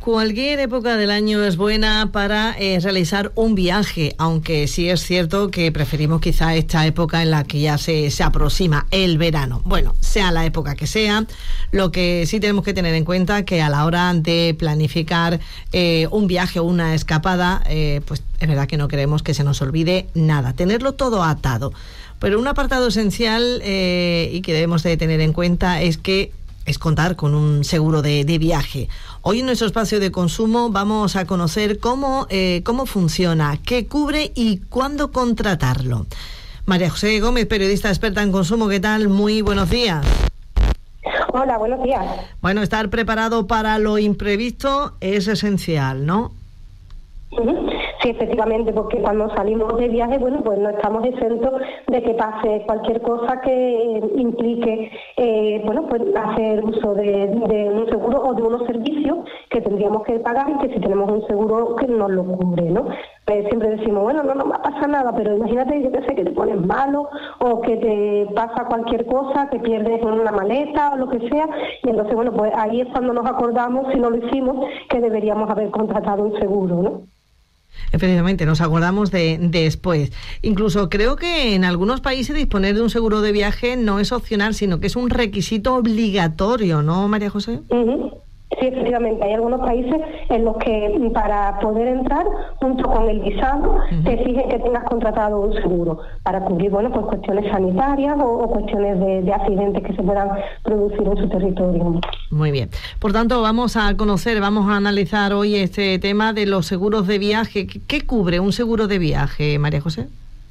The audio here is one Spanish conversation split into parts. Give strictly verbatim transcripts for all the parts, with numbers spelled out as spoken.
Cualquier época del año es buena para eh, realizar un viaje, aunque sí es cierto que preferimos quizá esta época en la que ya se, se aproxima el verano. Bueno, sea la época que sea, lo que sí tenemos que tener en cuenta que a la hora de planificar eh, un viaje o una escapada, eh, pues es verdad que no queremos que se nos olvide nada, tenerlo todo atado. Pero un apartado esencial eh, y que debemos de tener en cuenta es que es contar con un seguro de, de viaje. Hoy en nuestro espacio de consumo vamos a conocer cómo, eh, cómo funciona, qué cubre y cuándo contratarlo. María José Gómez, periodista experta en consumo, ¿qué tal? Muy buenos días. Hola, buenos días. Bueno, estar preparado para lo imprevisto es esencial, ¿no? Uh-huh. Sí, efectivamente, porque cuando salimos de viaje, bueno, pues no estamos exentos de que pase cualquier cosa que implique, eh, bueno, pues hacer uso de, de un seguro o de unos servicios que tendríamos que pagar y que si tenemos un seguro que nos lo cubre, ¿no? Eh, siempre decimos, bueno, no, no me pasa nada, pero imagínate, yo qué sé, que te pones malo o que te pasa cualquier cosa, que pierdes una maleta o lo que sea, y entonces, bueno, pues ahí es cuando nos acordamos, si no lo hicimos, que deberíamos haber contratado un seguro, ¿no? Efectivamente, nos acordamos de, de después. Incluso creo que en algunos países disponer de un seguro de viaje no es opcional, sino que es un requisito obligatorio, ¿no, María José? Uh-huh. Sí, efectivamente, hay algunos países en los que para poder entrar, junto con el visado, uh-huh, te exigen que tengas contratado un seguro para cubrir, bueno, pues cuestiones sanitarias o, o cuestiones de, de accidentes que se puedan producir en su territorio. Muy bien. Por tanto, vamos a conocer, vamos a analizar hoy este tema de los seguros de viaje. ¿Qué cubre un seguro de viaje, María José?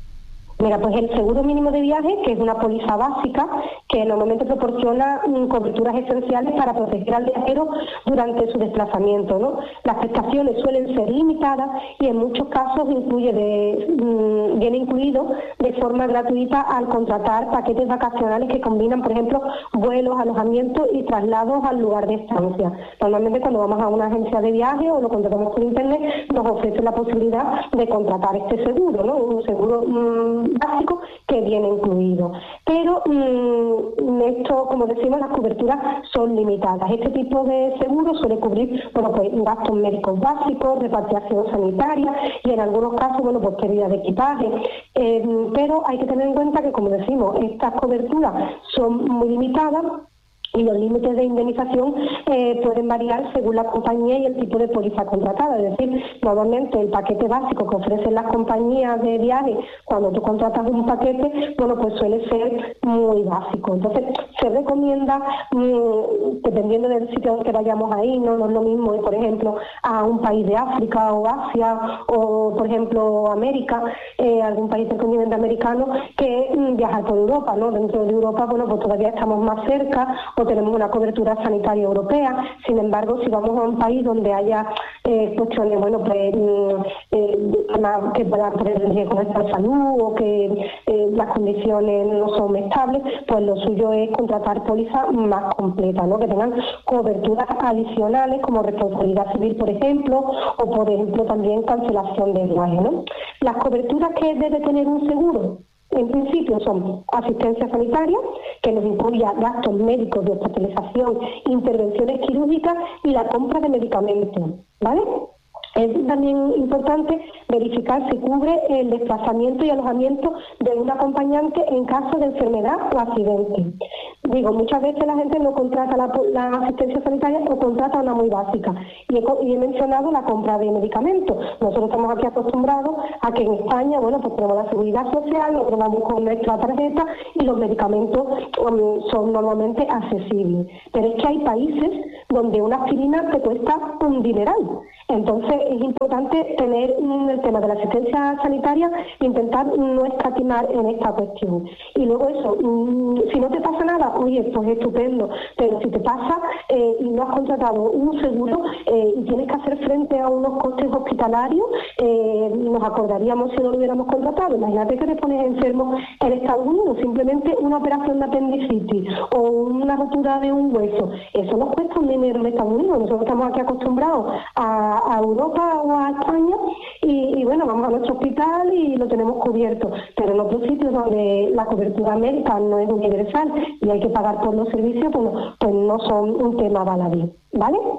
Mira, pues el seguro mínimo de viaje, que es una póliza básica que normalmente proporciona mm, coberturas esenciales para proteger al viajero durante su desplazamiento, ¿no? Las prestaciones suelen ser limitadas y en muchos casos incluye de, mm, viene incluido de forma gratuita al contratar paquetes vacacionales que combinan, por ejemplo, vuelos, alojamientos y traslados al lugar de estancia. Normalmente cuando vamos a una agencia de viaje o lo contratamos por internet, nos ofrece la posibilidad de contratar este seguro, ¿no? Un seguro mmm, básico que viene incluido. Pero mmm, esto, como decimos, las coberturas son limitadas. Este tipo de seguro suele cubrir, bueno, pues gastos médicos básicos, repatriación sanitaria y en algunos casos, bueno, pues pérdida de equipaje. Eh, pero hay que tener en cuenta que, como decimos, estas coberturas son muy limitadas y los límites de indemnización eh, pueden variar según la compañía y el tipo de póliza contratada. Es decir, normalmente el paquete básico que ofrecen las compañías de viaje cuando tú contratas un paquete, bueno, pues suele ser muy básico. Entonces, se recomienda, mmm, dependiendo del sitio al que vayamos ahí, no, no es lo mismo ir, por ejemplo, a un país de África o Asia o, por ejemplo, América, eh, algún país del continente americano, que mmm, viajar por Europa, ¿no? Dentro de Europa, bueno, pues todavía estamos más cerca o tenemos una cobertura sanitaria europea. Sin embargo, si vamos a un país donde haya eh, cuestiones, bueno, pues eh, que puedan poner en riesgo nuestra salud o que eh, las condiciones no son estables, pues lo suyo es contratar pólizas más completas, ¿no? Que tengan coberturas adicionales como responsabilidad civil, por ejemplo, o por ejemplo también cancelación de viaje, ¿no? Las coberturas que debe tener un seguro, en principio, son asistencia sanitaria, que nos incluya gastos médicos de hospitalización, intervenciones quirúrgicas y la compra de medicamentos, ¿vale? Es también importante verificar si cubre el desplazamiento y alojamiento de un acompañante en caso de enfermedad o accidente. Digo, muchas veces la gente no contrata la, la asistencia sanitaria o contrata una muy básica. Y he, y he mencionado la compra de medicamentos. Nosotros estamos aquí acostumbrados a que en España, bueno, pues tenemos la seguridad social, nosotros vamos con nuestra tarjeta y los medicamentos um, son normalmente accesibles. Pero es que hay países donde una aspirina te cuesta un dineral. Entonces es importante tener mm, el tema de la asistencia sanitaria e intentar no escatimar en esta cuestión. Y luego eso, mmm, si no te pasa nada, oye, pues estupendo, pero si te pasa eh, y no has contratado un seguro eh, y tienes que hacer frente a unos costes hospitalarios, eh, nos acordaríamos si no lo hubiéramos contratado. Imagínate que te pones enfermo en Estados Unidos, simplemente una operación de apendicitis o una rotura de un hueso, eso nos cuesta un dinero en Estados Unidos. Nosotros estamos aquí acostumbrados a a Europa o a España y, y bueno, vamos a nuestro hospital y lo tenemos cubierto, pero en otros sitios donde la cobertura médica no es universal y hay que pagar por los servicios, pues no, pues no son un tema baladí, ¿vale?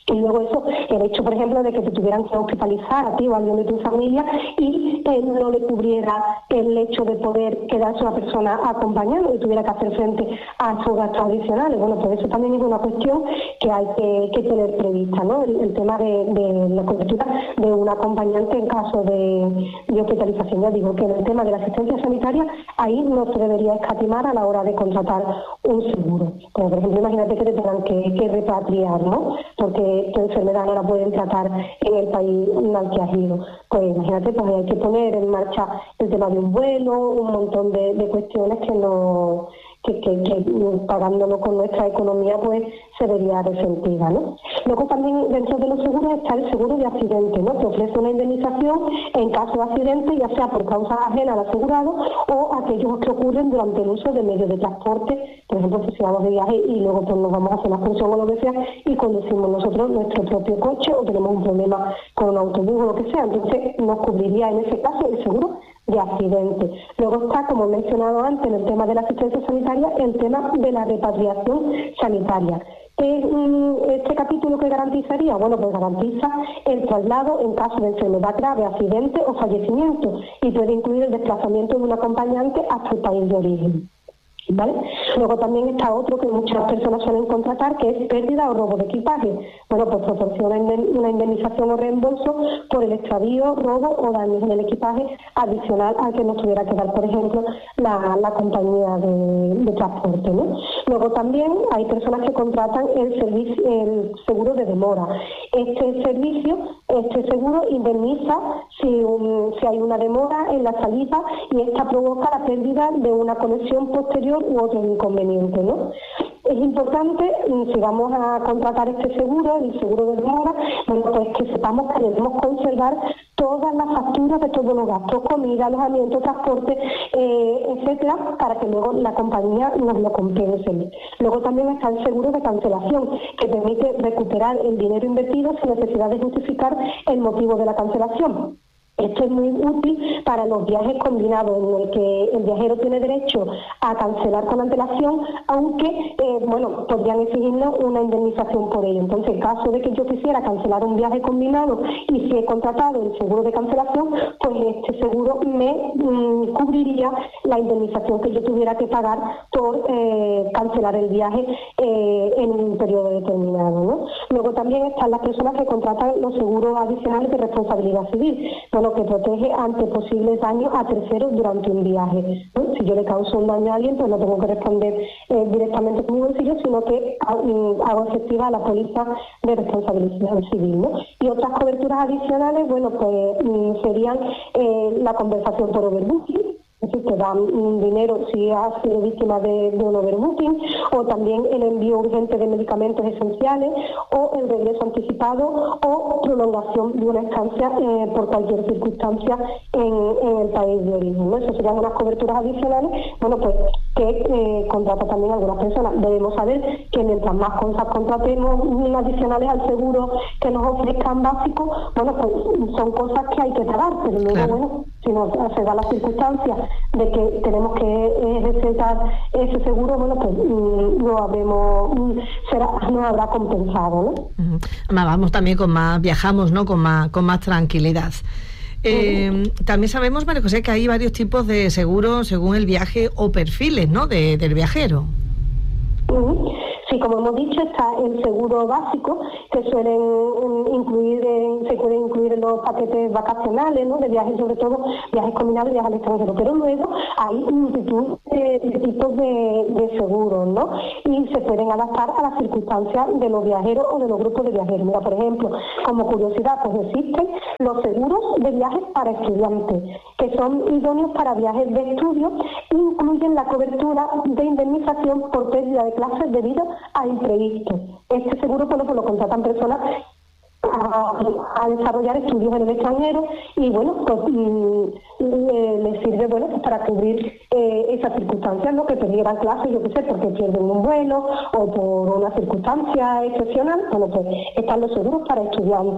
Y luego eso, el hecho, por ejemplo, de que te tuvieran que hospitalizar a ti o a alguien de tu familia y eh, no le cubriera el hecho de poder quedarse una persona acompañando y tuviera que hacer frente a sus gastos adicionales. Bueno, pues eso también es una cuestión que hay que, que tener prevista, ¿no? El, el tema de, de la cobertura de un acompañante en caso de, de hospitalización. Ya digo que en el tema de la asistencia sanitaria, ahí no se debería escatimar a la hora de contratar un seguro. Como por ejemplo, imagínate que te tengan que, que repatriar, ¿no? Porque tu enfermedad no la pueden tratar en el país al que has ido. Pues imagínate, pues hay que poner en marcha el tema de un vuelo, un montón de, de cuestiones que no que, que, que pagándolo con nuestra economía pues se vería resentida, ¿no? Luego también dentro de los seguros está el seguro de accidente, ¿no? Que ofrece una indemnización en caso de accidente, ya sea por causa ajena al asegurado o aquellos que ocurren durante el uso de medios de transporte, por ejemplo, si vamos de viaje y luego pues nos vamos a hacer una excursión o lo que sea y conducimos nosotros nuestro propio coche o tenemos un problema con un autobús o lo que sea, entonces nos cubriría en ese caso el seguro de accidente. Luego está, como he mencionado antes, en el tema de la asistencia sanitaria, el tema de la repatriación sanitaria. ¿Este capítulo que garantizaría? Bueno, pues garantiza el traslado en caso de enfermedad grave, accidente o fallecimiento y puede incluir el desplazamiento de un acompañante hasta el país de origen. ¿Vale? Luego también está otro que muchas personas suelen contratar, que es pérdida o robo de equipaje. Bueno, pues proporciona una indemnización o reembolso por el extravío, robo o daños en el equipaje adicional al que nos tuviera que dar, por ejemplo, la, la compañía de, de transporte, ¿no? Luego también hay personas que contratan el servicio, el seguro de demora. Este servicio, este seguro indemniza si, un, si hay una demora en la salida y esta provoca la pérdida de una conexión posterior u otro inconveniente, ¿no? Es importante, si vamos a contratar este seguro, el seguro de demora, bueno, pues que sepamos que debemos conservar todas las facturas de todos los gastos, comida, alojamiento, transporte, eh, etcétera, para que luego la compañía nos lo compense. Luego también está el seguro de cancelación, que permite recuperar el dinero invertido sin necesidad de justificar el motivo de la cancelación. Esto es muy útil para los viajes combinados, en el que el viajero tiene derecho a cancelar con antelación, aunque, eh, bueno, podrían exigirnos una indemnización por ello. Entonces, en caso de que yo quisiera cancelar un viaje combinado y si he contratado el seguro de cancelación, pues este seguro me mm, cubriría la indemnización que yo tuviera que pagar por eh, cancelar el viaje eh, en un periodo determinado, ¿no? Luego también están las personas que contratan los seguros adicionales de responsabilidad civil. Bueno, que protege ante posibles daños a terceros durante un viaje, ¿no? Si yo le causo un daño a alguien, pues no tengo que responder eh, directamente con mi bolsillo, sino que hago efectiva la póliza de responsabilidad civil, ¿no? Y otras coberturas adicionales, bueno, pues serían eh, la compensación por overbooking, es decir, te dan dinero si has sido víctima de, de un overbooking, o también el envío urgente de medicamentos esenciales, o el regreso anticipado o prolongación de una estancia eh, por cualquier circunstancia en, en el país de origen, ¿no? Esas serían unas coberturas adicionales, bueno, pues que eh, contrata también algunas personas. Debemos saber que mientras más cosas contratemos adicionales al seguro que nos ofrezcan básicos, bueno, pues son cosas que hay que pagar, pero luego, claro, bueno, si nos se da la circunstancia de que tenemos que recetar ese seguro, bueno, pues mm, lo habremos, mm, será, no habrá compensado, ¿no? Uh-huh. Vamos también con más, viajamos, ¿no? Con más, con más tranquilidad. Eh, uh-huh. También sabemos, María José, que hay varios tipos de seguros según el viaje o perfiles, ¿no? De, del viajero. Uh-huh. Sí, como hemos dicho, está el seguro básico, que suelen incluir, se pueden incluir en los paquetes vacacionales, ¿no? De viajes, sobre todo viajes combinados y viajes al extranjero. Pero luego hay multitud de, de tipos de, de seguros, ¿no? Y se pueden adaptar a las circunstancias de los viajeros o de los grupos de viajeros. Mira, por ejemplo, como curiosidad, pues existen los seguros de viajes para estudiantes, que son idóneos para viajes de estudio, incluyen la cobertura de indemnización por pérdida de clases debido a imprevistos. Este seguro, bueno, pues lo contratan personas a, a desarrollar estudios en el extranjero y, bueno, pues le, le sirve, bueno, pues para cubrir eh, esas circunstancias, ¿no? Que perdieran clases, yo qué sé, porque pierden un vuelo o por una circunstancia excepcional. Bueno, pues están los seguros para estudiantes.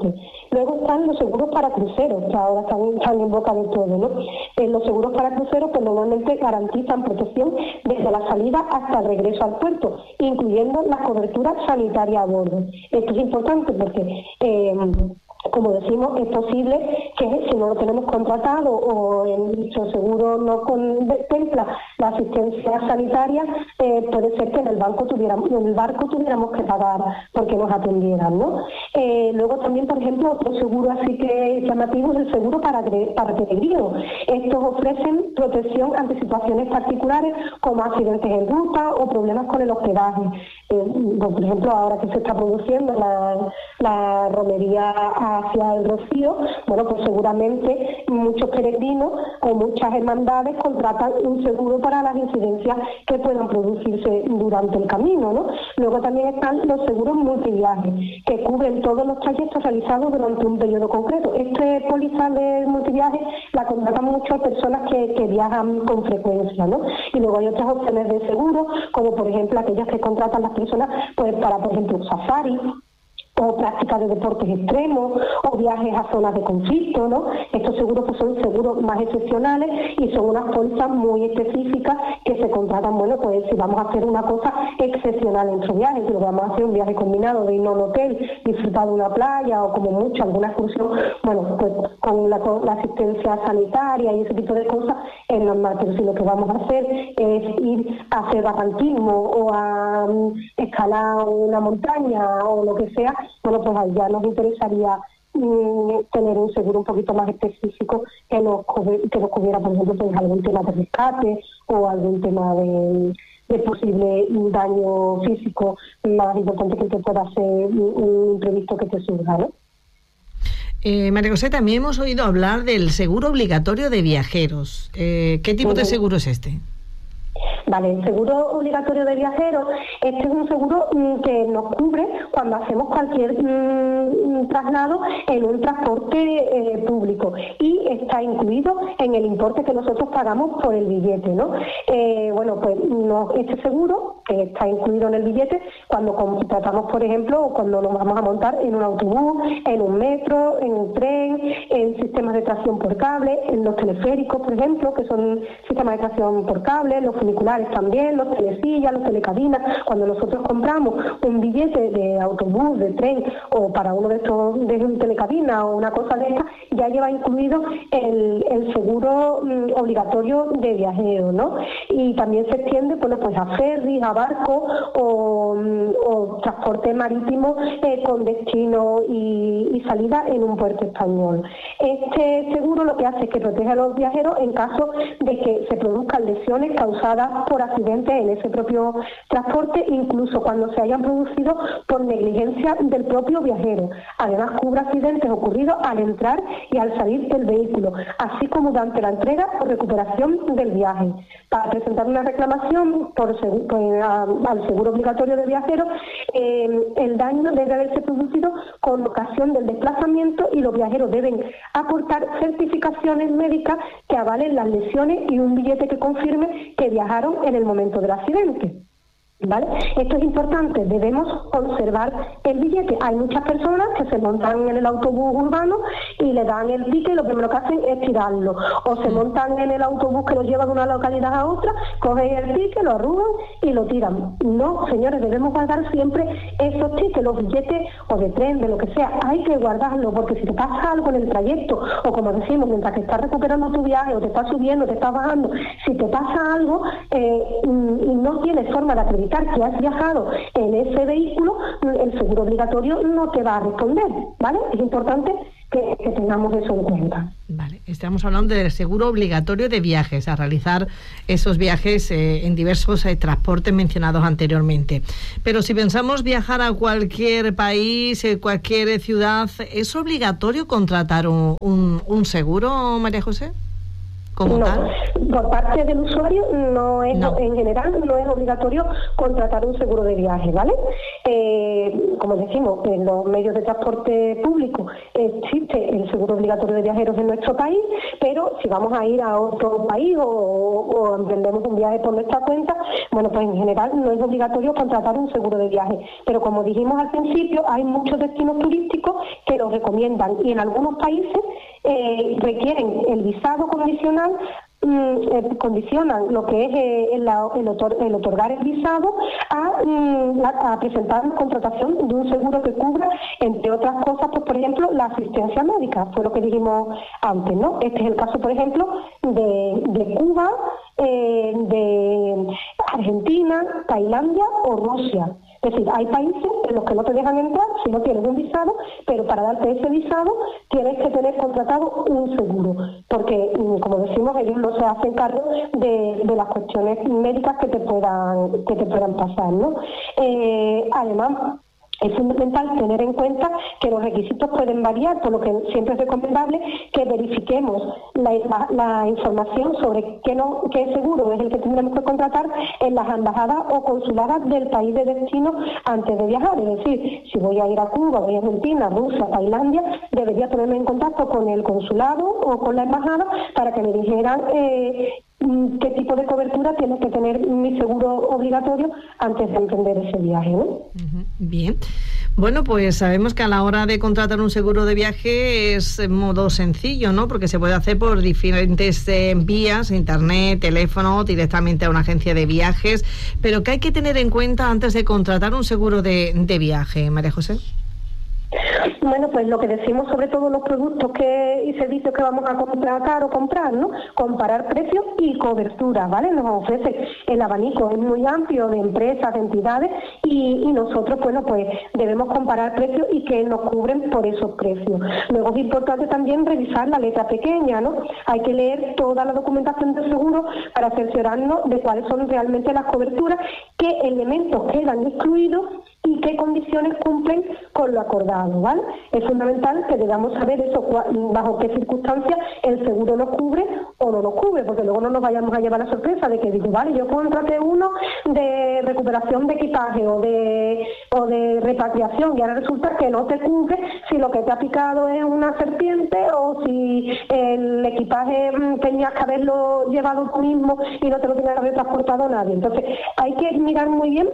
Luego están los seguros para cruceros, que ahora están, están en boca de todo, ¿no? Eh, los seguros para cruceros pues normalmente garantizan protección desde la salida hasta el regreso al puerto, incluyendo la cobertura sanitaria a bordo. Esto es importante porque eh, como decimos, es posible que si no lo tenemos contratado o en dicho seguro no contempla la asistencia sanitaria, eh, puede ser que en el banco tuviéramos, en el barco tuviéramos que pagar porque nos atendieran, ¿no? Eh, luego también, por ejemplo, otro seguro así que llamativo es el seguro para, para peregrinos. Estos ofrecen protección ante situaciones particulares como accidentes en ruta o problemas con el hospedaje. Eh, por ejemplo, ahora que se está produciendo la, la romería hacia el Rocío, bueno, pues seguramente muchos peregrinos o muchas hermandades contratan un seguro para las incidencias que puedan producirse durante el camino, ¿no? Luego también están los seguros multiviajes, que cubren todos los trayectos realizados durante un periodo concreto. Este póliza de multiviaje la contratan muchas personas que, que viajan con frecuencia, ¿no? Y luego hay otras opciones de seguro, como por ejemplo aquellas que contratan las personas pues para, por ejemplo, safari, o prácticas de deportes extremos, o viajes a zonas de conflicto, ¿no? Estos seguros pues son seguros más excepcionales y son unas pólizas muy específicas que se contratan, bueno, pues si vamos a hacer una cosa excepcional en nuestro viaje, si lo vamos a hacer un viaje combinado de ir a un hotel, disfrutar de una playa o como mucho alguna excursión, bueno, pues con la, con la asistencia sanitaria y ese tipo de cosas es normal, pero si lo que vamos a hacer es ir a hacer barranquismo o a um, escalar una montaña o lo que sea, bueno, pues allá nos interesaría mm, tener un seguro un poquito más específico que nos, que nos cubriera, por ejemplo, pues algún tema de rescate o algún tema de, de posible daño físico más importante que te pueda hacer un imprevisto que te surja, ¿no? Eh, María José, también hemos oído hablar del seguro obligatorio de viajeros. Eh, ¿Qué tipo de seguro es este? Vale, el seguro obligatorio de viajeros, este es un seguro mmm, que nos cubre cuando hacemos cualquier mmm, traslado en un transporte eh, público y está incluido en el importe que nosotros pagamos por el billete, ¿no? Eh, bueno, pues no, este seguro que está incluido en el billete cuando contratamos, por ejemplo, cuando nos vamos a montar en un autobús, en un metro, en un tren, en sistemas de tracción por cable, en los teleféricos, por ejemplo, que son sistemas de tracción por cable, los funiculares también, los telesillas, los telecabinas. Cuando nosotros compramos un billete de autobús, de tren o para uno de estos de un telecabina o una cosa de esta, ya lleva incluido el, el seguro mm, obligatorio de viajero, ¿no? Y también se extiende, bueno, pues a ferries, a barcos o, o transporte marítimo eh, con destino y, y salida en un puerto español. Este seguro lo que hace es que protege a los viajeros en caso de que se produzcan lesiones causadas por accidentes en ese propio transporte, incluso cuando se hayan producido por negligencia del propio viajero. Además, cubre accidentes ocurridos al entrar y al salir del vehículo, así como durante la entrega o recuperación del viaje. Para presentar una reclamación por seguro, pues, a, al seguro obligatorio de viajeros, eh, el daño debe haberse producido con ocasión del desplazamiento y los viajeros deben aportar certificaciones médicas que avalen las lesiones y un billete que confirme que viajaron en el momento del accidente. ¿Vale? Esto es importante, debemos conservar el billete. Hay muchas personas que se montan en el autobús urbano y le dan el ticket y lo primero que hacen es tirarlo. O se montan en el autobús que los lleva de una localidad a otra, cogen el ticket, lo arrugan y lo tiran. No, señores, debemos guardar siempre esos tickets, los billetes o de tren, de lo que sea. Hay que guardarlo porque si te pasa algo en el trayecto o como decimos, mientras que estás recuperando tu viaje o te estás subiendo, te estás bajando, si te pasa algo eh, y no tienes forma de acreditar que has viajado en ese vehículo, el seguro obligatorio no te va a responder, ¿vale? Es importante que, que tengamos eso en cuenta. Vale, estamos hablando del seguro obligatorio de viajes, a realizar esos viajes eh, en diversos eh, transportes mencionados anteriormente. Pero si pensamos viajar a cualquier país, eh, cualquier ciudad, ¿es obligatorio contratar un, un, un seguro, María José? como no, tal? Por parte del usuario no es, no. en general no es obligatorio contratar un seguro de viaje, ¿vale? Eh, como decimos, en los medios de transporte público existe el seguro obligatorio de viajeros en nuestro país, pero si vamos a ir a otro país o, o emprendemos un viaje por nuestra cuenta, bueno, pues en general no es obligatorio contratar un seguro de viaje, pero como dijimos al principio, hay muchos destinos turísticos que lo recomiendan y en algunos países eh, requieren el visado condicional. Eh, condicionan lo que es eh, el, el, otor, el otorgar el visado a, mm, a, a presentar la contratación de un seguro que cubra, entre otras cosas, pues por ejemplo, la asistencia médica, fue lo que dijimos antes, ¿no? Este es el caso, por ejemplo, de, de Cuba, eh, de Argentina, Tailandia o Rusia. Es decir, hay países en los que no te dejan entrar si no tienes un visado, pero para darte ese visado tienes que tener contratado un seguro, porque, como decimos, ellos no se hacen cargo de, de las cuestiones médicas que te puedan que te puedan pasar, ¿no? Eh, además, es fundamental tener en cuenta que los requisitos pueden variar, por lo que siempre es recomendable que verifiquemos la, la, la información sobre qué, no, qué seguro es el que tendremos que contratar en las embajadas o consuladas del país de destino antes de viajar. Es decir, si voy a ir a Cuba, voy a Argentina, Rusia, Tailandia, debería ponerme en contacto con el consulado o con la embajada para que me dijeran eh, qué tipo de cobertura tiene que tener mi seguro obligatorio antes de emprender ese viaje, ¿no? Uh-huh. Bien. Bueno, pues sabemos que a la hora de contratar un seguro de viaje es en modo sencillo, ¿no? Porque se puede hacer por diferentes eh, vías, internet, teléfono, directamente a una agencia de viajes. Pero ¿qué hay que tener en cuenta antes de contratar un seguro de, de viaje, María José? Bueno, pues lo que decimos sobre todo los productos que y servicios que vamos a contratar o comprar, ¿no? Comparar precios y cobertura, ¿vale? Nos ofrece el abanico, es muy amplio de empresas, de entidades y, y nosotros, bueno, pues debemos comparar precios y que nos cubren por esos precios. Luego es importante también revisar la letra pequeña, ¿no? Hay que leer toda la documentación del seguro para cerciorarnos de cuáles son realmente las coberturas, qué elementos quedan excluidos y qué condiciones cumplen con lo acordado, ¿vale? Es fundamental que debamos saber eso, bajo qué circunstancias el seguro nos cubre o no nos cubre, porque luego no nos vayamos a llevar la sorpresa de que digo, vale, yo contraté uno de recuperación de equipaje o de o de repatriación y ahora resulta que no te cubre si lo que te ha picado es una serpiente o si el equipaje tenías que haberlo llevado tú mismo y no te lo tiene que haber transportado nadie. Entonces hay que mirar muy bien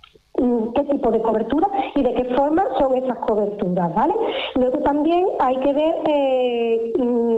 qué tipo de cobertura y de qué forma son esas coberturas, ¿vale? Luego también hay que ver eh,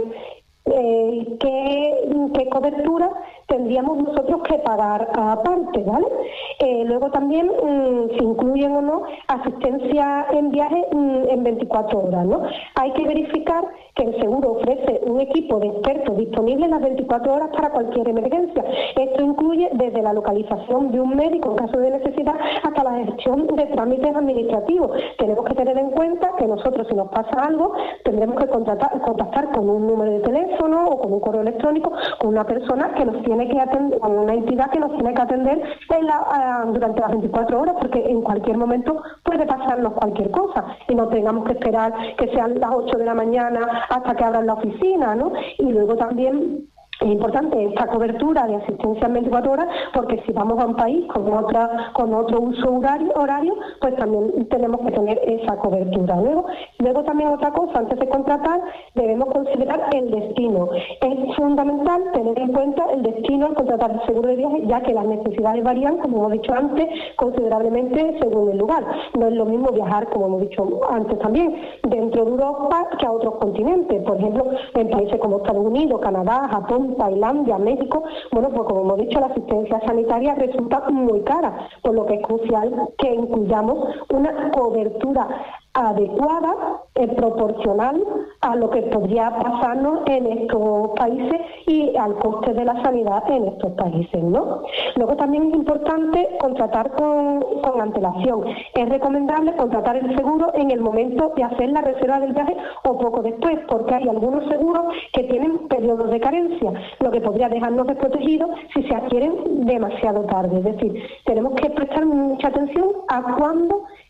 eh, qué, qué cobertura tendríamos nosotros que pagar aparte, ¿vale? Eh, luego también mmm, si incluyen o no asistencia en viaje mmm, en veinticuatro horas, ¿no? Hay que verificar que el seguro ofrece un equipo de expertos disponible en las veinticuatro horas para cualquier emergencia. Esto incluye desde la localización de un médico en caso de necesidad hasta la gestión de trámites administrativos. Tenemos que tener en cuenta que nosotros, si nos pasa algo, tendremos que contratar, contactar con un número de teléfono o con un correo electrónico con una persona que nos tiene que atender, con una entidad que nos tiene que atender en la, uh, durante las veinticuatro horas, porque en cualquier momento puede pasarnos cualquier cosa y no tengamos que esperar que sean las ocho de la mañana hasta que abran la oficina, ¿no? Y luego también es importante esta cobertura de asistencia en veinticuatro horas, porque si vamos a un país con otra con otro uso horario, horario pues también tenemos que tener esa cobertura. Luego, luego también otra cosa, antes de contratar debemos considerar el destino. Es fundamental tener en cuenta el destino al contratar el seguro de viaje, ya que las necesidades varían, como hemos dicho antes, considerablemente según el lugar. No es lo mismo viajar, como hemos dicho antes también, dentro de Europa que a otros continentes. Por ejemplo, en países como Estados Unidos, Canadá, Japón, Tailandia, México, bueno, pues como hemos dicho, la asistencia sanitaria resulta muy cara, por lo que es crucial que incluyamos una cobertura adecuada, eh, proporcional a lo que podría pasarnos en estos países y al coste de la sanidad en estos países, ¿no? Luego también es importante contratar con, con antelación. Es recomendable contratar el seguro en el momento de hacer la reserva del viaje o poco después, porque hay algunos seguros que tienen periodos de carencia, lo que podría dejarnos desprotegidos si se adquieren demasiado tarde. Es decir, tenemos que prestar mucha atención a cuándo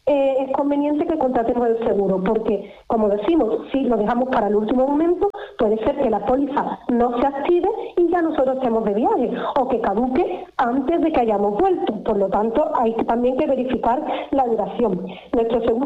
eh, es conveniente que contratemos el seguro, porque, como decimos, si lo dejamos para el último momento, puede ser que la póliza no se active y ya nosotros estemos de viaje, o que caduque antes de que hayamos vuelto. Por lo tanto, hay también que verificar la duración. Nuestro seguro